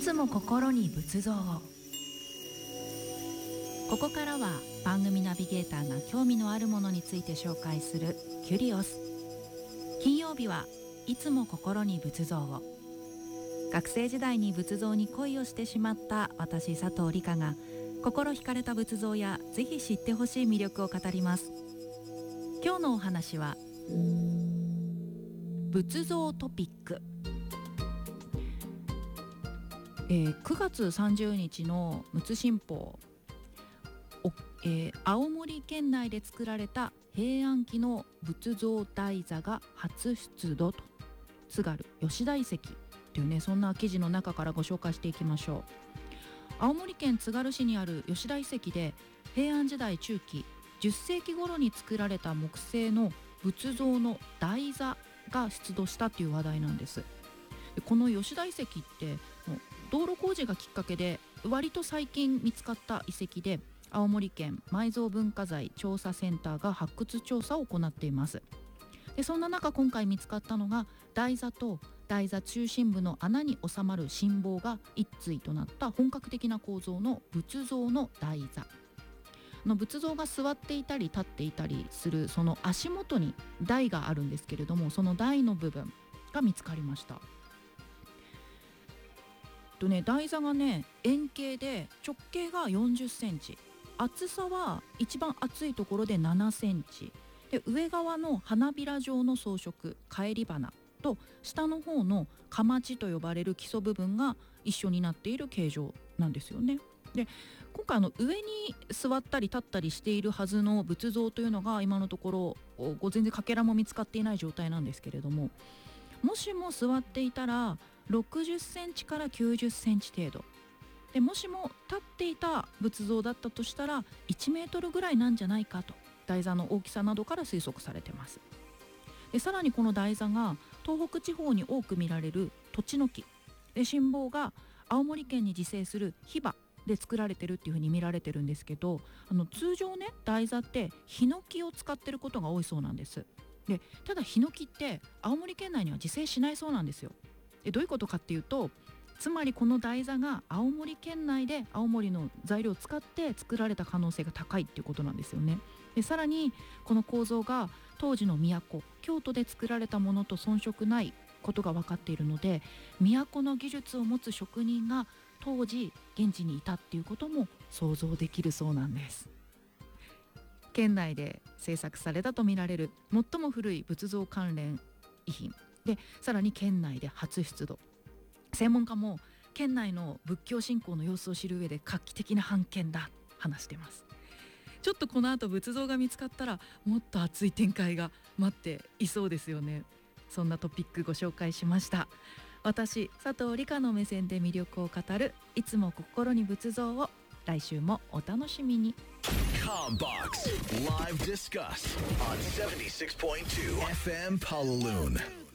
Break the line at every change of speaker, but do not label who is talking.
つも心に仏像を。ここからは番組ナビゲーターが興味のあるものについて紹介するキュリオス。金曜日はいつも心に仏像を。学生時代に仏像に恋をしてしまった私佐藤理香が心惹かれた仏像やぜひ知ってほしい魅力を語ります。今日のお話は仏像トピック。9月30日の陸奥新報、青森県内で作られた平安期の仏像台座が初出土と、津軽吉田遺跡というね、そんな記事の中からご紹介していきましょう。青森県津軽市にある吉田遺跡で平安時代中期10世紀頃に作られた木製の仏像の台座が出土したという話題なんです。でこの吉田遺跡って道路工事がきっかけで割と最近見つかった遺跡で、青森県埋蔵文化財調査センターが発掘調査を行っています。でそんな中、今回見つかったのが台座と台座中心部の穴に収まる心棒が一対となった本格的な構造の仏像の台座の、仏像が座っていたり立っていたりするその足元に台があるんですけれども、その台の部分が見つかりました。台座がね、円形で直径が40センチ、厚さは一番厚いところで7センチで、上側の花びら状の装飾返り花と下の方のかまちと呼ばれる基礎部分が一緒になっている形状なんですよね。で今回上に座ったり立ったりしているはずの仏像というのが今のところ全然かけらも見つかっていない状態なんですけれども、もしも座っていたら60センチから90センチ程度で、もしも立っていた仏像だったとしたら1メートルぐらいなんじゃないかと、台座の大きさなどから推測されています。でさらにこの台座が東北地方に多く見られるトチノキで、心棒が青森県に自生するヒバで作られてるっていう風に見られてるんですけど、通常ね、台座ってヒノキを使ってることが多いそうなんです。でただヒノキって青森県内には自生しないそうなんですよ。でどういうことかっていうと、つまりこの台座が青森県内で青森の材料を使って作られた可能性が高いっていうことなんですよね。でさらにこの構造が当時の都京都で作られたものと遜色ないことが分かっているので、都の技術を持つ職人が当時現地にいたっていうことも想像できるそうなんです。県内で制作されたとみられる最も古い仏像関連遺品で、さらに県内で初出土。専門家も県内の仏教信仰の様子を知る上で画期的な発見だ話してます。ちょっとこの後仏像が見つかったらもっと熱い展開が待っていそうですよね。そんなトピックご紹介しました。私佐藤理香の目線で魅力を語るいつも心に仏像を。来週もお楽しみに。
Combox Live Discuss on 76.2 FM Paloon.